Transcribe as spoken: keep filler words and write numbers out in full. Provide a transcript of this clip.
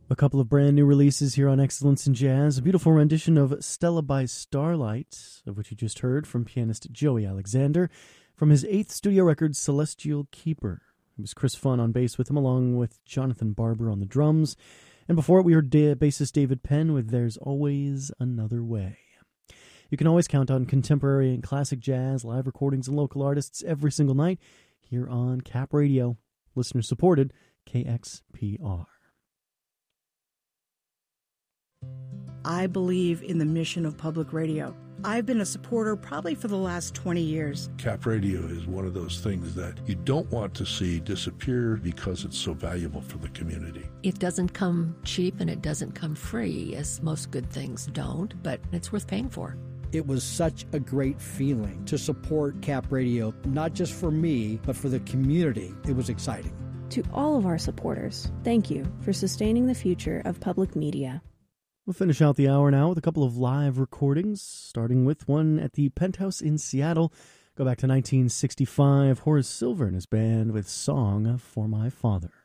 A couple of brand new releases here on Excellence in Jazz. A beautiful rendition of Stella by Starlight, of which you just heard from pianist Joey Alexander, from his eighth studio record, Celestial Keeper. It was Chris Funn on bass with him, along with Jonathan Barber on the drums. And before it, we heard da- bassist David Penn with There's Always Another Way. You can always count on contemporary and classic jazz, live recordings, and local artists every single night here on Cap Radio. Listener-supported K X P R. I believe in the mission of public radio. I've been a supporter probably for the last twenty years. Cap Radio is one of those things that you don't want to see disappear because it's so valuable for the community. It doesn't come cheap and it doesn't come free, as most good things don't, but it's worth paying for. It was such a great feeling to support Cap Radio, not just for me, but for the community. It was exciting. To all of our supporters, thank you for sustaining the future of public media. We'll finish out the hour now with a couple of live recordings, starting with one at the Penthouse in Seattle. Go back to nineteen sixty-five, Horace Silver and his band with Song for My Father.